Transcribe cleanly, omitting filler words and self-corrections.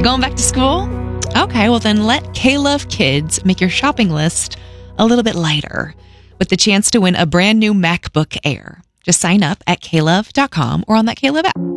Going back to school? Okay, well then let K-Love Kids make your shopping list a little bit lighter with the chance to win a brand new MacBook Air. Just sign up at klove.com or on that K-Love app.